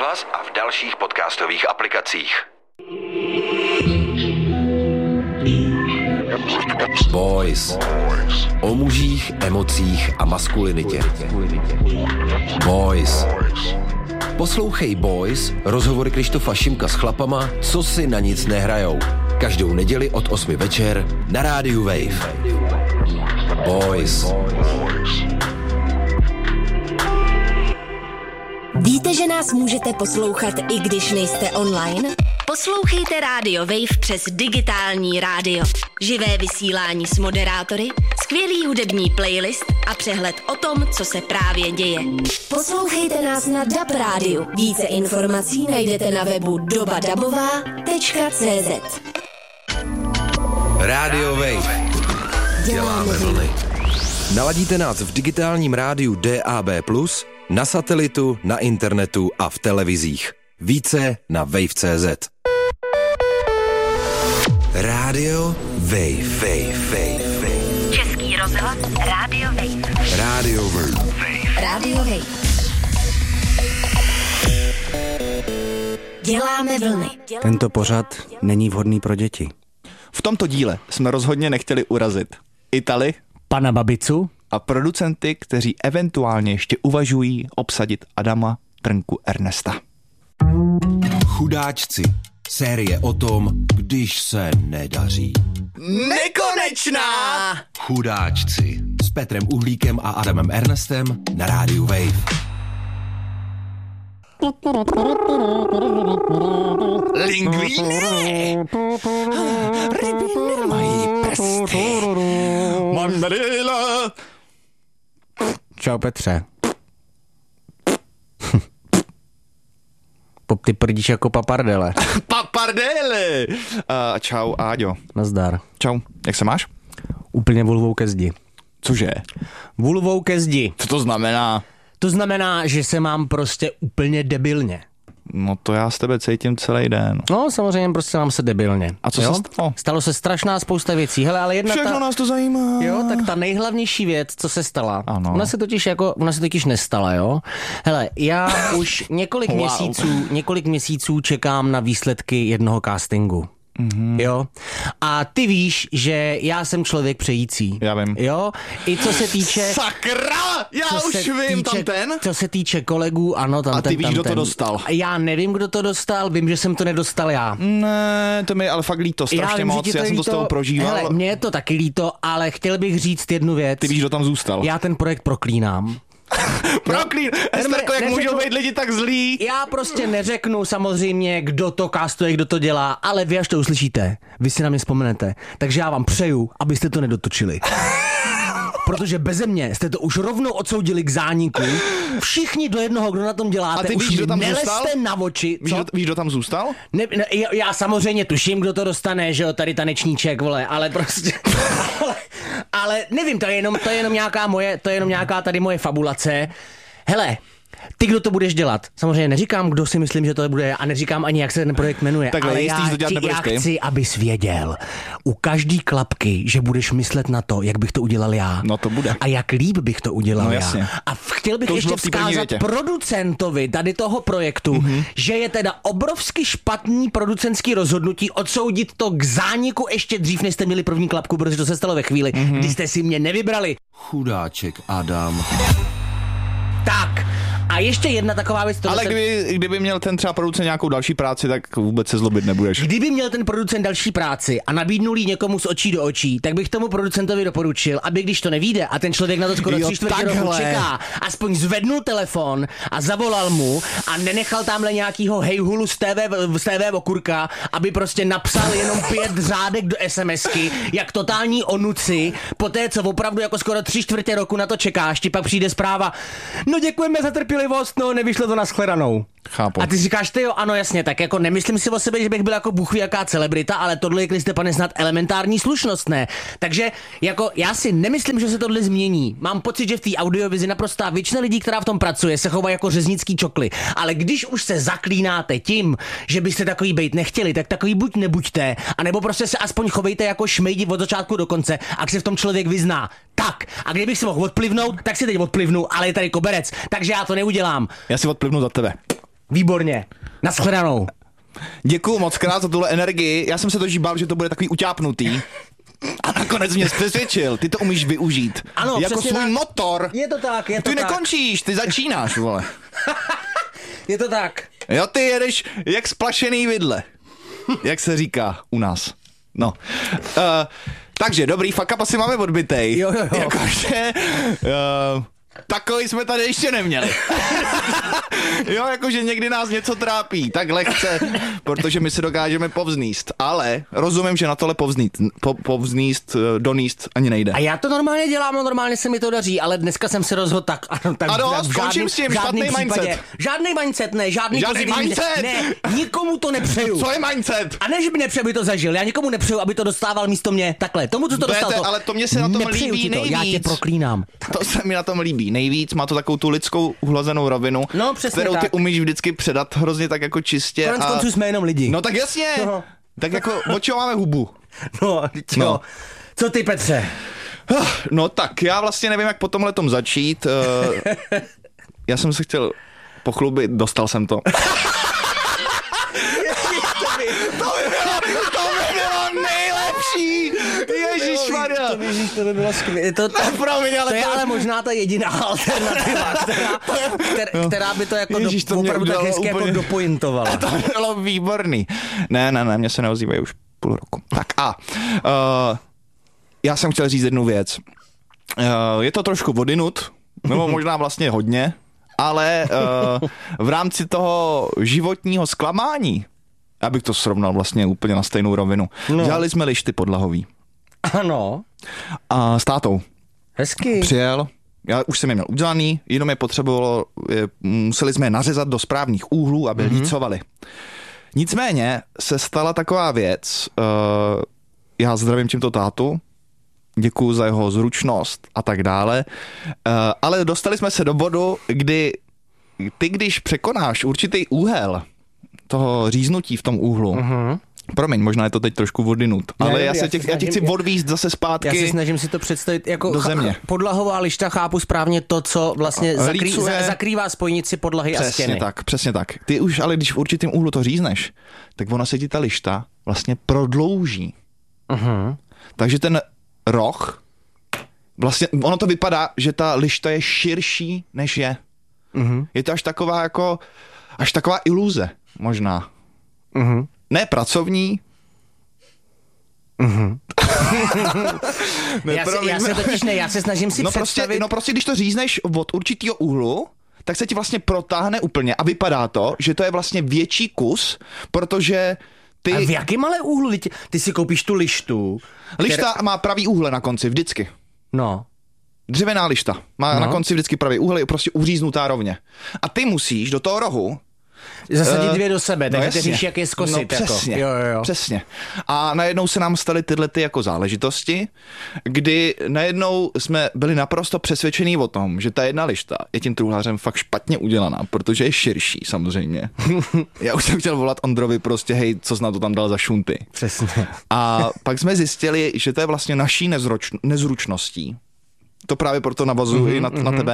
rozhlas a v dalších podcastových aplikacích. Boys. O mužích, emocích a maskulinitě. Boys. Poslouchej Boys, rozhovory Krištofa Šimka s chlapama, co si na nic nehrajou. Každou neděli od 8 večer na rádiu Wave. Boys. Víte, že nás můžete poslouchat, i když nejste online? Poslouchejte Radio Wave přes digitální rádio. Živé vysílání s moderátory, skvělý hudební playlist a přehled o tom, co se právě děje. Poslouchejte nás na DAB rádiu. Více informací najdete na webu dobadabová.cz. Radio Wave. Děláme vlny. Naladíte nás v digitálním rádiu DAB+, na satelitu, na internetu a v televizích. Více na wave.cz. Radio Wave. Český rozhlas Radio Wave. Radio Wave. Radio Wave. Děláme vlny. Tento pořad není vhodný pro děti. V tomto díle jsme rozhodně nechtěli urazit Italy, Pana Babicu a producenty, kteří eventuálně ještě uvažují obsadit Adama Trnku Ernesta. Chudáčci. Série o tom, když se nedaří. Nekonečná! Chudáčci. S Petrem Uhlíkem a Adamem Ernestem na rádiu Wave. Linguine! Ryby nemají prsty. Mandarela! Čau Petře. Pop, ty prdíš jako papardele. Papardele! Čau, Áďo. Nazdar. Čau, jak se máš? Úplně vulvou ke zdi. Cože? Vulvou ke zdi. Co to znamená? To znamená, že se mám prostě úplně debilně. No to já s tebe cítím celý den. No samozřejmě prostě mám se debilně. A co se stalo? Stalo se strašná spousta věcí. Hele, ale jedna Všechno nás to zajímá. Jo, tak ta nejhlavnější věc, co se stala. Ano. Ona se totiž nestala, jo. Hele, já už několik měsíců čekám na výsledky jednoho castingu. Mm-hmm. Jo. A ty víš, že já jsem člověk přející. Já vím. Jo. I co se týče... Sakra! Já už vím, tam ten. Co se týče kolegů, ano, tam a ten. A ty víš, kdo to dostal? Já nevím, kdo to dostal, vím, že jsem to nedostal já. Ne, to mi je ale fakt líto, strašně moc, já jsem to s tebou prožíval. Hele, mně je to taky líto, ale chtěl bych říct jednu věc. Ty víš, kdo tam zůstal? Já ten projekt proklínám. Proklín! Esterko, jak můžou být lidi tak zlí? Já prostě neřeknu samozřejmě, kdo to castuje, kdo to dělá, ale vy až to uslyšíte, vy si na mě vzpomenete. Takže já vám přeju, abyste to nedotočili. Protože beze mě jste to už rovnou odsoudili k zániku. Všichni do jednoho, kdo na tom děláte, a ty víš, už kdo tam nelezte na oči. Víš, kdo tam zůstal? Ne, já samozřejmě tuším, kdo to dostane, že jo, tady tanečníček, vole, ale prostě... ale nevím, to je jenom nějaká tady moje fabulace. Hele, ty, kdo to budeš dělat? Samozřejmě neříkám, kdo si myslím, že to bude, a neříkám ani, jak se ten projekt jmenuje. Takhle, ale já chci, abys věděl u každý klapky, že budeš myslet na to, jak bych to udělal já. No to bude. A jak líp bych to udělal já. A chtěl bych ještě vzkázat producentovi tady toho projektu, že je teda obrovsky špatný producentský rozhodnutí odsoudit to k zániku ještě dřív, než jste měli první klapku, protože to se stalo ve chvíli, kdy jste si mě nevybrali. Chudáček Adam. Tak. A ještě jedna taková věc. Ale kdyby měl ten třeba producent nějakou další práci, tak vůbec se zlobit nebudeš. Kdyby měl ten producent další práci a nabídnul jí někomu z očí do očí, tak bych tomu producentovi doporučil, aby když to nevyjde a ten člověk na to skoro 3/4 roku čeká, aspoň zvednul telefon a zavolal mu a nenechal tamhle nějakýho hejhulu z TV okurka, aby prostě napsal jenom 5 řádek do SMSky, jak totální onuci, poté co opravdu jako skoro 3/4 roku na to čekáš, ti pak přijde zpráva: no děkujeme za trpělivost, no nevyšlo to na shledanou. Chápu. A ty říkáš, ty jo, ano jasně, tak jako nemyslím si o sebe, že bych byl jako bůh ví jaká celebrita, ale tohle je, Kriste pane, snad elementární slušnost, ne? Takže jako já si nemyslím, že se tohle změní. Mám pocit, že v té audiovizi naprostá většina lidí, která v tom pracuje, se chová jako řeznický čokly. Ale když už se zaklínáte tím, že byste takový bejt nechtěli, tak takový buď nebuďte, anebo prostě se aspoň chovejte jako šmejdi od začátku do konce, a se v tom člověk vyzná. Tak, a kdybych si mohl odplivnout, tak si teď odplivnu, ale je tady koberec, takže já to neudělám. Já si odplivnu za tebe. Výborně. Naschledanou. Děkuju moc krát za tuhle energii. Já jsem se totiž bál, že to bude takový utápnutý. A nakonec mě přesvědčil. Ty to umíš využít. Ano, jako svůj tak. motor. Je to tak, Ty nekončíš, ty začínáš, vole. Je to tak. Jo, ty jedeš jak splašený vidle. Jak se říká u nás. No. Takže dobrý, fuck up asi máme odbytej. Jo. Jakože... takový jsme tady ještě neměli. Jo, jakože někdy nás něco trápí, tak lehce, protože my se dokážeme povzníst. Ale rozumím, že na tohle doníst ani nejde. A já to normálně dělám, normálně se mi to daří, ale dneska jsem se rozhodl tak skončím s tím, špatný mindset. Žádný mindset, ne, žádný mindset. Ne, nikomu to nepřeju. Co je mindset? A ne, že by nepřeju, aby to zažil, já nikomu nepřeju, aby to dostával místo mě. Takhle, tomu, co to dostal, to. Ale to mě se na tom líbí nejvíc. Já tě proklínám. To se mi na tom líbí nejvíc, má to takovou tu lidskou uhlazenou rovinu, no, kterou ty umíš vždycky předat hrozně tak jako čistě. Konec konců jsme jenom lidi. No tak jasně, tak jako od čeho máme hubu? No. Co ty, Petře? No tak, já vlastně nevím, jak po tomhletom začít. Já jsem se chtěl pochlubit, dostal jsem to. To by bylo nejlepší! Ježišmarja! To by bylo skvělé. To je ale možná ta jediná alternativa, která by to jako opravdu tak hezky jako dopointovala. To bylo výborný. Ne, mě se neozývají už půl roku. Tak já jsem chtěl říct jednu věc. Je to trošku odinut, nebo možná vlastně hodně, ale v rámci toho životního zklamání, abych to srovnal vlastně úplně na stejnou rovinu, dělali jsme lišty podlahový. Ano. A s tátou. Hezky. Přijel, já už jsem je měl udělaný, jenom je potřebovalo, museli jsme je nařezat do správných úhlů, aby lícovali. Nicméně se stala taková věc, já zdravím tímto tátu, děkuju za jeho zručnost a tak dále, ale dostali jsme se do bodu, kdy ty, když překonáš určitý úhel toho říznutí v tom úhlu, promiň, možná je to teď trošku odinut, ale já tě chci odvízt zase zpátky. Já se snažím si to představit jako do země. Podlahová lišta, chápu správně to, co vlastně zakrývá spojnici podlahy a stěny. Přesně tak. Ty už ale když v určitém úhlu to řízneš, tak ona se ti ta lišta vlastně prodlouží. Takže ten roh, vlastně ono to vypadá, že ta lišta je širší, než je. Je to až taková iluze, možná. Ne pracovní. Já se snažím si představit. Prostě když to řízneš od určitého úhlu, tak se ti vlastně protáhne úplně a vypadá to, že to je vlastně větší kus, protože ty... A v jakém ale úhlu? Ty si koupíš tu lištu. Lišta má pravý úhle na konci, vždycky. No. Dřevěná lišta má na konci vždycky pravý úhel, je prostě uříznutá rovně. A ty musíš do toho rohu zasadit dvě do sebe, takže ty víš, jak je zkosit. No přesně, jako. Přesně. A najednou se nám staly tyhle ty jako záležitosti, kdy najednou jsme byli naprosto přesvědčení o tom, že ta jedna lišta je tím truhlářem fakt špatně udělaná, protože je širší samozřejmě. Já už jsem chtěl volat Ondrovi prostě, hej, co jsi na to tam dal za šunty. Přesně. A pak jsme zjistili, že to je vlastně naší nezručností. To právě proto navazuji na tebe.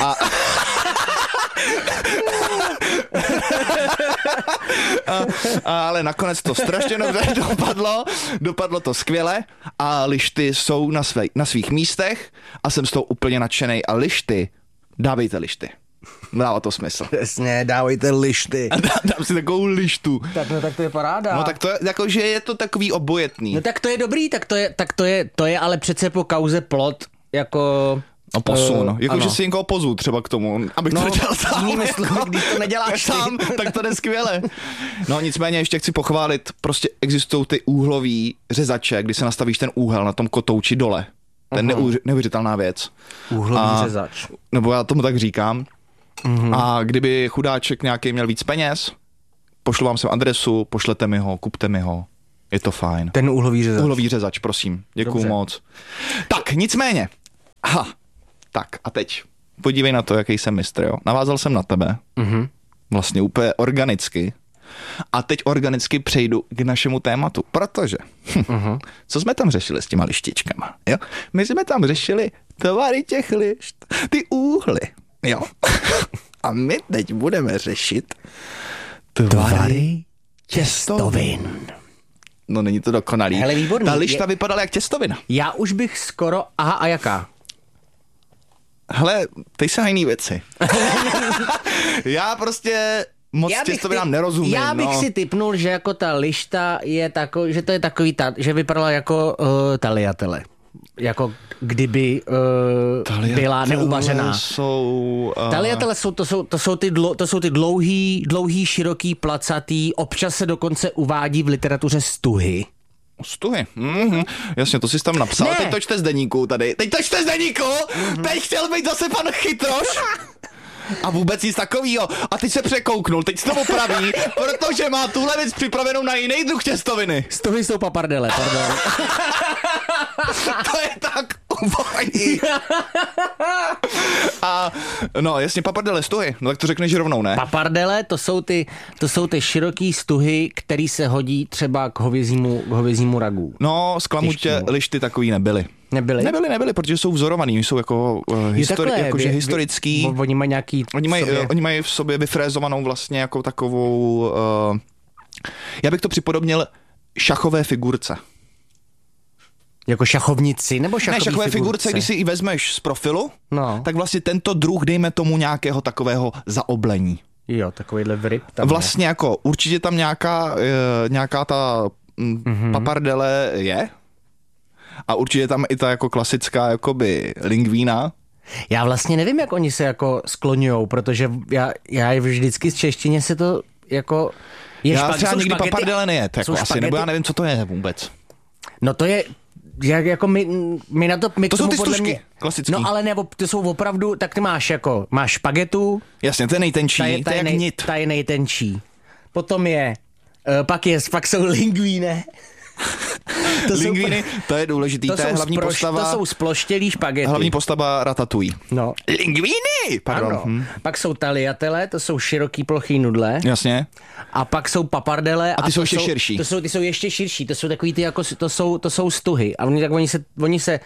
Ale nakonec to strašně dobře dopadlo to skvěle a lišty jsou na svých místech a jsem z toho úplně nadšenej a lišty, dávejte lišty. Dává to smysl. Přesně, dávejte lišty. A dám si takovou lištu. Tak to je paráda. No tak to je, jakože je to takový obojetný. No tak to je dobrý, to je ale přece po kauze plot, jako... No posun, jakože si někoho pozvu třeba k tomu, abych to dělal sám. Když to neděláš sám, tak to jde skvěle. No nicméně ještě chci pochválit, prostě existují ty úhlový řezače, kdy se nastavíš ten úhel na tom kotouči dole. To je neuvěřitelná věc. Úhlový řezač. Nebo já tomu tak říkám. A kdyby chudáček nějaký měl víc peněz, pošlu vám sem adresu, pošlete mi ho, kupte mi ho. Je to fajn. Ten úhlový řezač. Úhlový řezač, prosím. Děkuju moc. Tak, nicméně. Tak a teď podívej na to, jaký jsem mistr, jo. Navázal jsem na tebe, vlastně úplně organicky a teď organicky přejdu k našemu tématu, protože co jsme tam řešili s těma lištičkama, jo? My jsme tam řešili tvary těch lišt, ty úhly, jo. A my teď budeme řešit Tvary těstovin. No není to dokonalý. Hele, výborný. Ta lišta vypadala jak těstovina. Já už bych skoro... Aha, a jaká? Hele, teď se hajný věci. Já prostě moc těstovinám nerozumím. Já bych si tipnul, že jako ta lišta je takový, že to je takový, že vypadala jako tagliatelle. Jako kdyby byla neuvařená. Tagliatelle to jsou ty dlouhý, široký, placatý, občas se dokonce uvádí v literatuře stuhy. Stuhy. Jasně, to jsi tam napsal. Ne. Teď to čte z deníku tady. Teď chtěl být zase pan Chytroš. A vůbec nic takovýho. A teď se překouknul, teď se to opraví, protože má tuhle věc připravenou na jiný druh těstoviny. Stuhy jsou papardele, pardon. To je tak uvolení. A no, jasně, papardele, stuhy. No tak to řekneš rovnou, ne? Papardele, to jsou ty široký stuhy, který se hodí třeba k hovězímu ragu. No, zklamu tě, lišty takový nebyly. Nebyly, protože jsou vzorovaný, jsou jako historický. Oni mají nějaký Oni mají v sobě vyfrézovanou vlastně jako takovou, já bych to připodobnil šachové figurce. Jako šachovnici nebo šachové figurce, když si ji vezmeš z profilu, tak vlastně tento druh, dejme tomu nějakého takového zaoblení. Jo, takovýhle vryb tam vlastně je. Jako určitě tam nějaká ta papardele je. A určitě tam i ta jako klasická jakoby lingvína. Já vlastně nevím, jak oni se jako skloňujou, protože já vždycky z češtině se to jako... Já třeba nikdy papardele nejet, jako asi, nebo já nevím, co to je vůbec. No to je... Jako my na to... To jsou ty stužky, klasický. No ale nebo to jsou opravdu, tak ty máš špagetu. Jasně, to je nejtenčí, to je jak nit. Ta je nejtenčí. Potom pak jsou lingvíne. Lingvíny, to je důležitý, to je hlavní postava. To jsou sploštělý špagety. Hlavní postava Ratatouille. No. Lingvíny! Pardon. Pak jsou tagliatelle, to jsou široký plochý nudle. Jasně. A pak jsou papardele. A ty jsou ještě širší. Ty jsou ještě širší, to jsou takový ty jako, to jsou stuhy. A oni se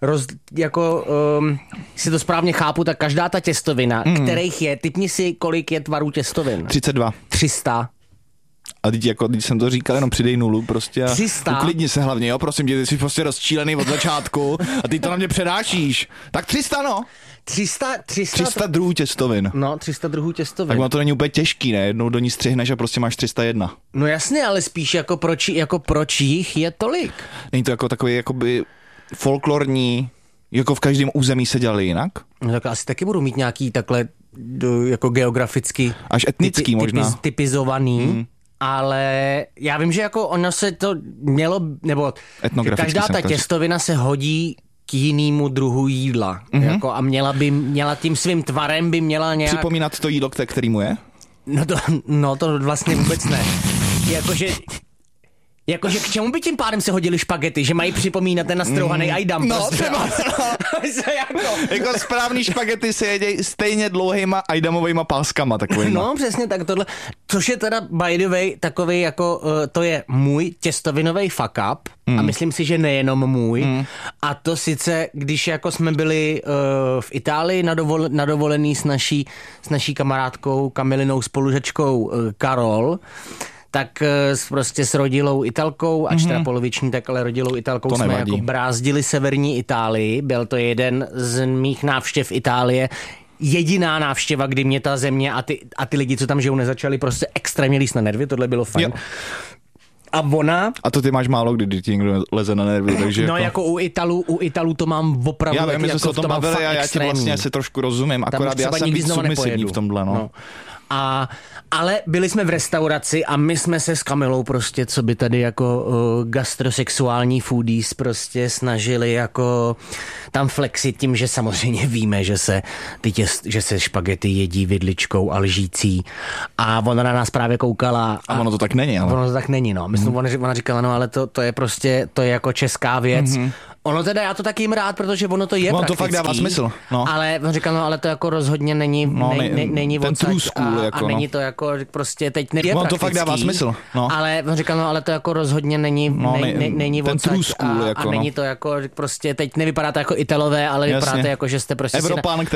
si to správně chápu, tak každá ta těstovina, kterých je, typni si, kolik je tvarů těstovin. 32. 300. A teď jsem to říkal, jenom přidej nulu prostě a 300. Uklidni se hlavně, jo, prosím tě, ty jsi prostě rozčílený od začátku a ty to na mě předášíš. Tak 300, no. 300 druhů těstovin. No, 300 druhů těstovin. Tak ono to není úplně těžký, ne? Jednou do ní střihneš a prostě máš 301. No jasně, ale spíš jako proč jich je tolik? Není to jako takový jakoby folklorní, jako v každém území se dělali jinak? No tak asi taky budu mít nějaký takhle jako geograficky až etnický možná. Typizovaný. Ale já vím, že jako ono se to mělo, nebo každá ta těstovina se hodí k jinému druhu jídla. Jako, a měla tím svým tvarem by měla nějak... Připomínat to jídlo, kterýmu je? No to vlastně vůbec ne. Jakože k čemu by tím pádem se hodili špagety, že mají připomínat ten nastrouhaný ajdam? No, prostě. třeba. Jako správný špagety se jedějí stejně dlouhýma ajdamovejma páskama takovýma. No, přesně tak tohle. Což je teda by the way takový jako, to je můj těstovinový fuck up a myslím si, že nejenom můj. A to sice, když jako jsme byli v Itálii na dovolený s naší kamarádkou Kamilinou spolužačkou Karol, tak prostě s rodilou Italkou, ač teda poloviční, tak ale rodilou Italkou to jsme nevadí. Jako brázdili severní Itálii. Byl to jeden z mých návštěv Itálie. Jediná návštěva, kdy mě ta země a ty lidi, co tam žijou, nezačali prostě extrémně líst na nervy. Tohle bylo fajn. Jo. A ona... A to ty máš málo, kdy ti někdo leze na nervy, takže... No jako u Italů to mám opravdu... Já vím, že jsme se o tom bavili a já ti vlastně asi trošku rozumím, akorát já jsem víc submisivní v tomhle, no. Ale byli jsme v restauraci a my jsme se s Kamilou prostě, co by tady jako gastrosexuální foodies prostě snažili jako tam flexit tím, že samozřejmě víme, že se špagety jedí vidličkou a lžící a ona na nás právě koukala. A ono to tak není, ale. Ono to tak není, no. Ona říkala, no ale to je prostě, to je jako česká věc. Ono teda, já to tak jim rád, protože ono to je praktický. To fakt dává smysl. No. Ale on říkal, no ale to jako rozhodně není, není ten true school, a není to jako prostě teď je praktický. To fakt dává smysl. No. Ale on říkal, no ale to jako rozhodně není ten true school, a není to jako prostě teď nevypadá to jako Italové, ale vypadá to jako, že jste prostě Evropán,